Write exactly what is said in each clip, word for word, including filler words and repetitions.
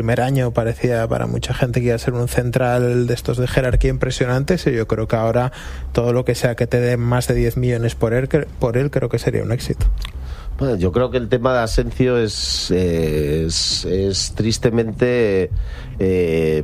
primer año parecía para mucha gente que iba a ser un central de estos de jerarquía impresionantes, y yo creo que ahora todo lo que sea que te den más de diez millones por él, por él creo que sería un éxito. Bueno, yo creo que el tema de Asensio es, es, es tristemente... Eh,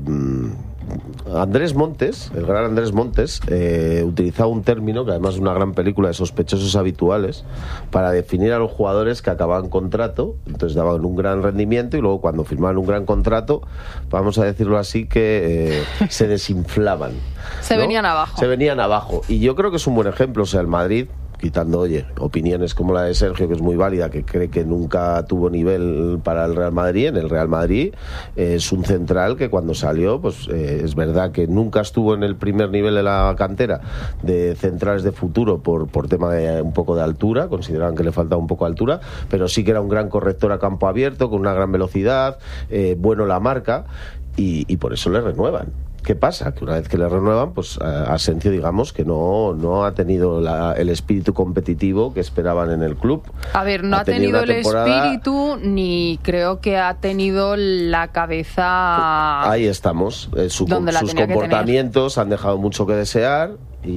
Andrés Montes, el gran Andrés Montes, eh, utilizaba un término que además es una gran película de sospechosos habituales para definir a los jugadores que acababan contrato. Entonces daban un gran rendimiento y luego cuando firmaban un gran contrato, vamos a decirlo así, que eh, se desinflaban. Se ¿no? venían abajo. Se venían abajo. Y yo creo que es un buen ejemplo. O sea, el Madrid, quitando, oye, opiniones como la de Sergio, que es muy válida, que cree que nunca tuvo nivel para el Real Madrid. En el Real Madrid eh, es un central que cuando salió, pues eh, es verdad que nunca estuvo en el primer nivel de la cantera de centrales de futuro por, por tema de un poco de altura, consideraban que le faltaba un poco de altura, pero sí que era un gran corrector a campo abierto, con una gran velocidad, eh, bueno la marca, y, y por eso le renuevan. ¿Qué pasa? Que una vez que le renuevan, pues Asensio, digamos, que no, no ha tenido la, el espíritu competitivo que esperaban en el club. A ver, no ha, ha tenido, tenido el temporada... espíritu, ni creo que ha tenido la cabeza... Ahí estamos. Eh, su, sus comportamientos han dejado mucho que desear.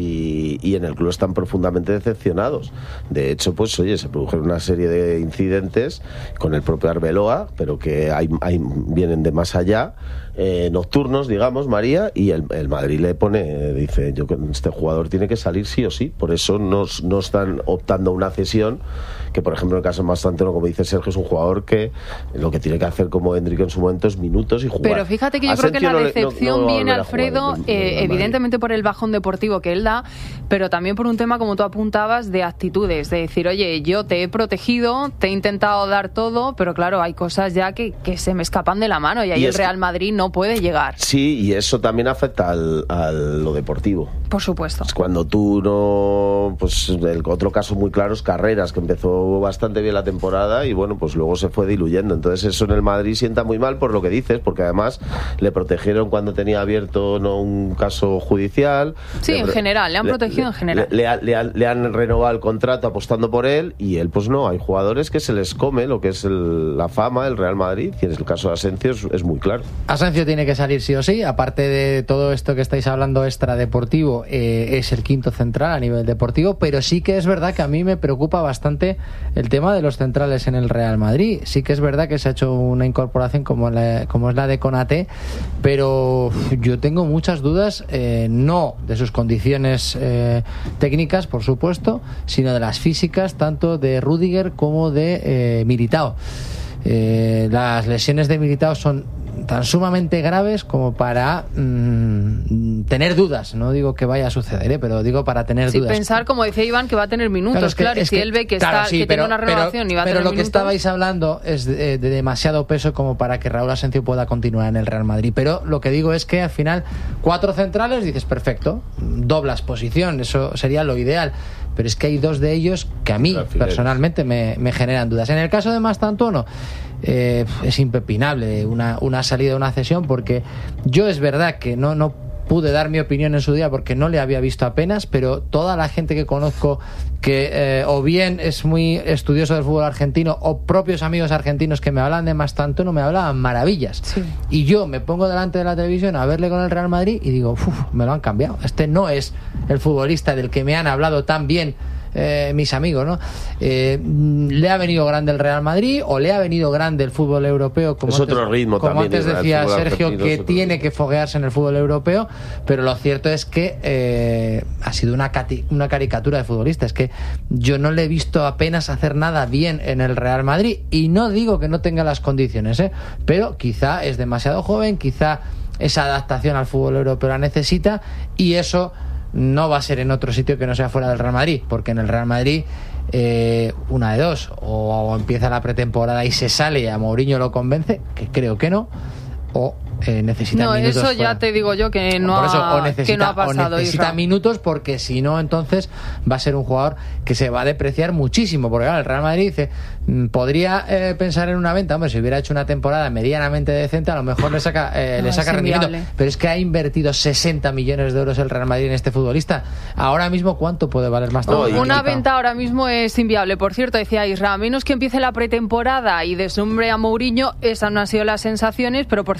Y, y en el club están profundamente decepcionados. De hecho, pues oye, se produjeron una serie de incidentes con el propio Arbeloa, pero que hay, hay, vienen de más allá, eh, nocturnos, digamos, María, y el, el Madrid le pone, eh, dice, yo este jugador tiene que salir sí o sí. Por eso no, no están optando a una cesión, que por ejemplo en el caso más Santeno, como dice Sergio, es un jugador que lo que tiene que hacer como Hendrik en su momento es minutos y jugar. Pero fíjate que yo Asensio creo que la decepción no, no, no viene, Alfredo, en, en eh, evidentemente por el bajón deportivo que él da, pero también por un tema, como tú apuntabas, de actitudes, de decir, oye, yo te he protegido, te he intentado dar todo, pero claro, hay cosas ya que, que se me escapan de la mano y ahí y el Real Madrid no puede llegar. Sí, y eso también afecta al, a lo deportivo. Por supuesto. Cuando tú no... Pues el otro caso muy claro es Carreras, que empezó bastante bien la temporada y bueno, pues luego se fue diluyendo. Entonces eso en el Madrid sienta muy mal por lo que dices, porque además le protegieron cuando tenía abierto no un caso judicial. Sí, le, en general, le han protegido le, en general. Le, le, le, han, le han renovado el contrato apostando por él y él pues no. Hay jugadores que se les come lo que es el, la fama, el Real Madrid, y en el caso de Asensio es, es muy claro. Asensio tiene que salir sí o sí, aparte de todo esto que estáis hablando extradeportivo, eh, es el quinto central a nivel deportivo, pero sí que es verdad que a mí me preocupa bastante el tema de los centrales en el Real Madrid. Sí que es verdad que se ha hecho una incorporación como, la, como es la de Konaté, pero yo tengo muchas dudas, eh, no de sus condiciones eh, técnicas, por supuesto, sino de las físicas, tanto de Rüdiger como de eh, Militao. Eh, las lesiones de Militao son tan sumamente graves como para mmm, tener dudas. No digo que vaya a suceder, ¿eh? Pero digo para tener sí, dudas. Pensar, como decía Iván, que va a tener minutos, claro, es que, claro, es y si que, él ve que, claro, está, sí, que pero, tiene una renovación pero, y va a pero tener lo minutos... que estabais hablando es de, de demasiado peso como para que Raúl Asensio pueda continuar en el Real Madrid. Pero lo que digo es que al final cuatro centrales, dices, perfecto, doblas posición, eso sería lo ideal. Pero es que hay dos de ellos que a mí personalmente me, me generan dudas. En el caso de Mastantuono, eh, es impepinable una, una salida, una cesión, porque yo es verdad que no, no pude dar mi opinión en su día porque no le había visto apenas, pero toda la gente que conozco que eh, o bien es muy estudioso del fútbol argentino o propios amigos argentinos que me hablan de Mastantuono me hablaban maravillas. Sí. Y yo me pongo delante de la televisión a verle con el Real Madrid y digo, uff, me lo han cambiado. Este no es el futbolista del que me han hablado tan bien Eh, mis amigos, ¿no? Eh, le ha venido grande el Real Madrid o le ha venido grande el fútbol europeo, como es antes, otro ritmo como también, antes decía Sergio, que tiene ritmo. que foguearse en el fútbol europeo, pero lo cierto es que eh, ha sido una, cati- una caricatura de futbolista. Es que yo no le he visto apenas hacer nada bien en el Real Madrid, y no digo que no tenga las condiciones, ¿eh? Pero quizá es demasiado joven, quizá esa adaptación al fútbol europeo la necesita, y eso no va a ser en otro sitio que no sea fuera del Real Madrid, porque en el Real Madrid eh, una de dos, o, o empieza la pretemporada y se sale y a Mourinho lo convence, que creo que no, o eh, necesita no, minutos. No, eso fuera. ya te digo yo que no, Por eso, ha, o necesita, que no ha pasado. O necesita Isra. minutos, porque si no, entonces va a ser un jugador que se va a depreciar muchísimo. Porque claro, el Real Madrid dice, podría eh, pensar en una venta. Hombre, si hubiera hecho una temporada medianamente decente, a lo mejor le saca, eh, no, le saca rendimiento. Pero es que ha invertido sesenta millones de euros el Real Madrid en este futbolista. Ahora mismo, ¿cuánto puede valer más? No, una venta ahora mismo es inviable. Por cierto, decía Isra, a menos que empiece la pretemporada y deslumbre a Mourinho, esas no han sido las sensaciones, pero por